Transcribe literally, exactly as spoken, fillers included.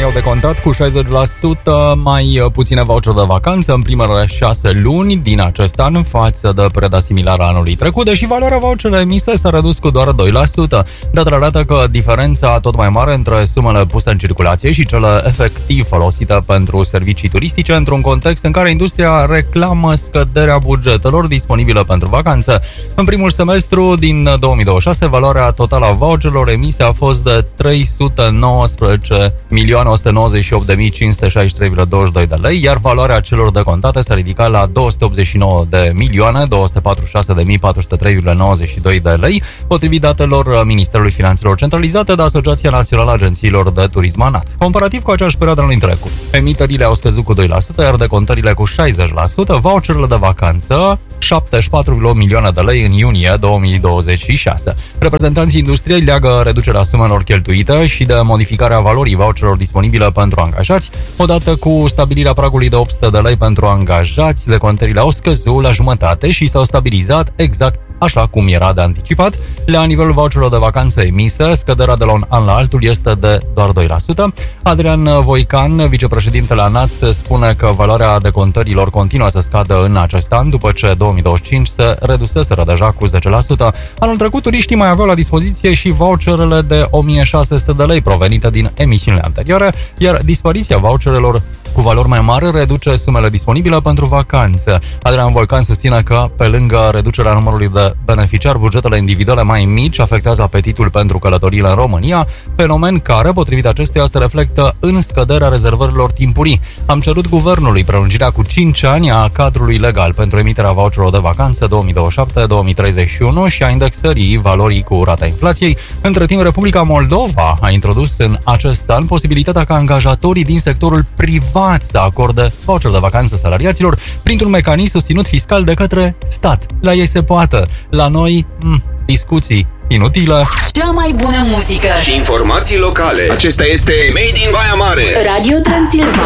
au decontat cu șaizeci la sută mai puține voucher de vacanță în primele șase luni din acest an față de perioada similară anului trecut, deși valoarea voucherelor emise s-a redus cu doar doi la sută. Datele arată că diferența tot mai mare între sumele puse în circulație și cele efectiv folosite pentru servicii turistice într-un context în care industria reclamă scăderea bugetelor disponibile pentru vacanță. În primul semestru din două mii douăzeci și șase, valoarea totală a voucherelor emise a fost de trei sute nouăsprezece milioane o sută nouăzeci și opt de mii cinci sute șaizeci și trei virgulă douăzeci și doi de lei, iar valoarea celor decontate s-a ridicat la două sute optzeci și nouă de milioane două sute patruzeci și șase de mii patru sute trei virgulă nouăzeci și doi de lei, potrivit datelor Ministerului Finanțelor centralizate de Asociația Națională a Agențiilor de Turism ANAT. Comparativ cu aceeași perioadă anului trecut, emiterile au scăzut cu doi la sută, iar decontările cu șaizeci la sută, voucherele de vacanță șaptezeci și patru virgulă opt milioane de lei în iunie două mii douăzeci și șase. Reprezentanții industriei leagă reducerea sumelor cheltuite și de modificarea valorii voucherelor disponibile pentru angajați. Odată cu stabilirea pragului de opt sute de lei pentru angajați, decontările au scăzut la jumătate și s-au stabilizat exact așa cum era de anticipat. La nivelul voucherelor de vacanță emise, scăderea de la un an la altul este de doar doi la sută. Adrian Voican, vicepreședintele ANAT, spune că valoarea decontărilor continuă să scadă în acest an, după ce două mii douăzeci și cinci se reduseseră deja cu zece la sută. Anul trecut, turiștii mai aveau la dispoziție și voucherele de o mie șase sute de lei provenite din emisiunile anterioare, iar dispariția voucherelor cu valori mai mari reduce sumele disponibile pentru vacanțe. Adrian Voican susține că, pe lângă reducerea numărului de beneficiari, bugetele individuale mai mici afectează apetitul pentru călătoriile în România, fenomen care, potrivit acestuia, se reflectă în scăderea rezervărilor timpurii. Am cerut guvernului prelungirea cu cinci ani a cadrului legal pentru emiterea voucherelor de vacanță două mii douăzeci și șapte două mii treizeci și unu și a indexării valorii cu rata inflației. Între timp, Republica Moldova a introdus în acest an posibilitatea ca angajatorii din sectorul privat să acorde voucher de vacanță salariaților printr-un mecanism susținut fiscal de către stat. La ei se poate. La noi, m- discuții inutile. Cea mai bună muzică și informații locale. Acesta este Made in Baia Mare. Radio Transilvania.